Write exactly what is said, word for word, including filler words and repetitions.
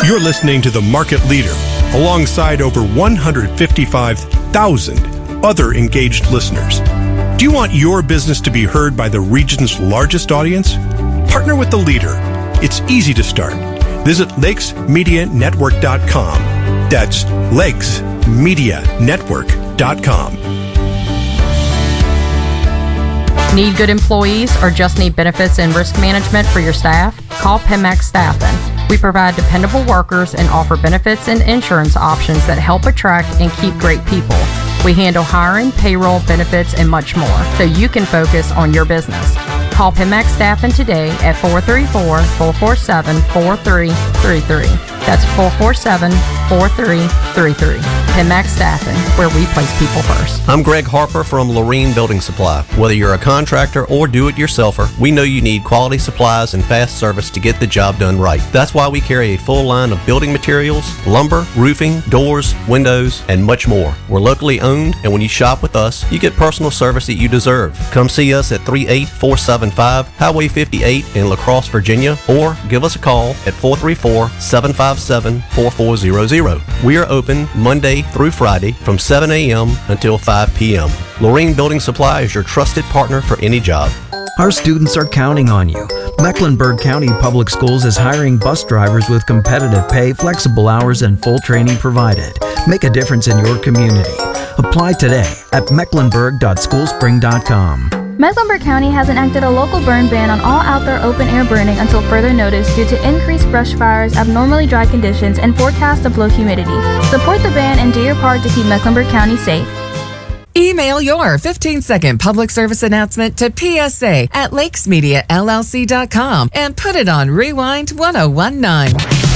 You're listening to The Market Leader, alongside over one hundred fifty-five thousand other engaged listeners. Do you want your business to be heard by the region's largest audience? Partner with the leader. It's easy to start. Visit lakes media network dot com. That's lakes media network dot com. Need good employees or just need benefits and risk management for your staff? Call Pemex Staffing. We provide dependable workers and offer benefits and insurance options that help attract and keep great people. We handle hiring, payroll, benefits, and much more, so you can focus on your business. Call Pemex Staffing today at four three four, four four seven, four three three three. That's four four seven, four three three three. Pemex Staffing, where we place people first. I'm Greg Harper from Lorene Building Supply. Whether you're a contractor or do-it-yourselfer, we know you need quality supplies and fast service to get the job done right. That's why we carry a full line of building materials, lumber, roofing, doors, windows, and much more. We're locally owned, and when you shop with us, you get personal service that you deserve. Come see us at three eight four seven five Highway fifty-eight in La Crosse, Virginia, or give us a call at four three four, seven five seven, four four zero zero. We are open Monday through Friday from seven a.m. until five p.m. Lorene Building Supply is your trusted partner for any job. Our students are counting on you. Mecklenburg County Public Schools is hiring bus drivers with competitive pay, flexible hours, and full training provided. Make a difference in your community. Apply today at mecklenburg dot schoolspring dot com. Mecklenburg County has enacted a local burn ban on all outdoor open-air burning until further notice due to increased brush fires, abnormally dry conditions, and forecast of low humidity. Support the ban and do your part to keep Mecklenburg County safe. Email your fifteen-second public service announcement to P S A at lakes media L L C dot com and put it on Rewind ten nineteen.